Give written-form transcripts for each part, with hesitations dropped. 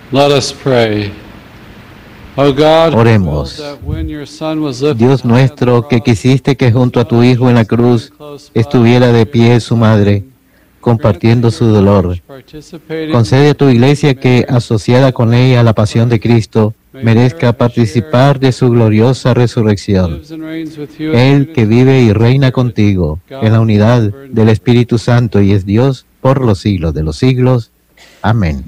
Let us pray. O God, Oremos. Dios nuestro, que quisiste que junto a tu Hijo en la cruz estuviera de pie su madre, compartiendo su dolor, concede a tu Iglesia que, asociada con ella a la pasión de Cristo, merezca participar de su gloriosa resurrección. Él que vive y reina contigo en la unidad del Espíritu Santo y es Dios por los siglos de los siglos. Amén.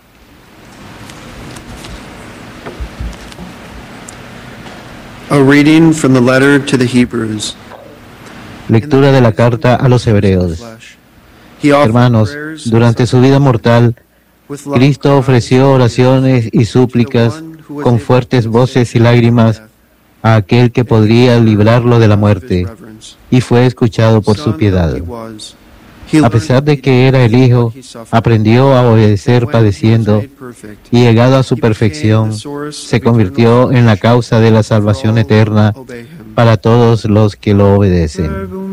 A reading from the letter to the Hebrews. Lectura de la carta a los Hebreos. Hermanos, durante su vida mortal, Cristo ofreció oraciones y súplicas con fuertes voces y lágrimas a aquel que podría librarlo de la muerte, y fue escuchado por su piedad. A pesar de que era el Hijo, aprendió a obedecer padeciendo, y llegado a su perfección, se convirtió en la causa de la salvación eterna para todos los que lo obedecen.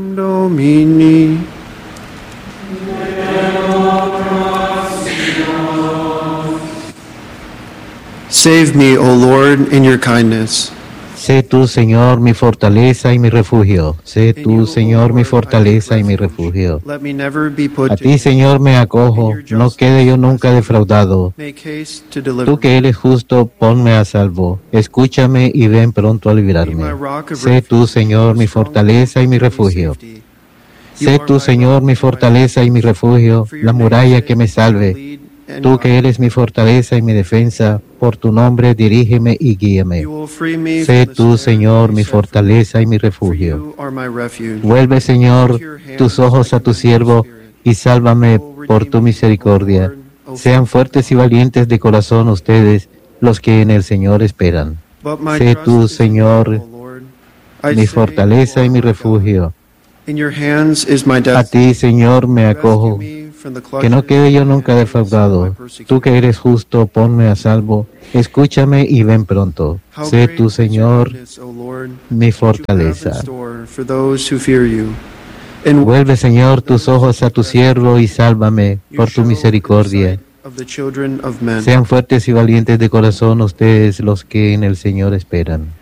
Save me, O Lord, in your kindness. Sé tú, Señor, mi fortaleza y mi refugio. Sé tú, Señor, mi fortaleza y mi refugio. A ti, Señor, me acojo, no quede yo nunca defraudado. Tú que eres justo, ponme a salvo. Escúchame y ven pronto a librarme. Sé tú, Señor, mi fortaleza y mi refugio. Sé tú, Señor, mi fortaleza y mi refugio, la muralla que me salve. Tú que eres mi fortaleza y mi defensa, por tu nombre dirígeme y guíame. Sé tú, Señor, mi fortaleza y mi refugio. Vuelve, Señor, tus ojos a tu siervo y sálvame por tu misericordia. Sean fuertes y valientes de corazón ustedes, los que en el Señor esperan. Sé tú, Señor, mi fortaleza y mi refugio. A ti, Señor, me acojo. Que no quede yo nunca defraudado. Tú que eres justo, ponme a salvo. Escúchame y ven pronto. Sé tú, Señor, mi fortaleza. Vuelve, Señor, tus ojos a tu siervo y sálvame por tu misericordia. Sean fuertes y valientes de corazón ustedes los que en el Señor esperan.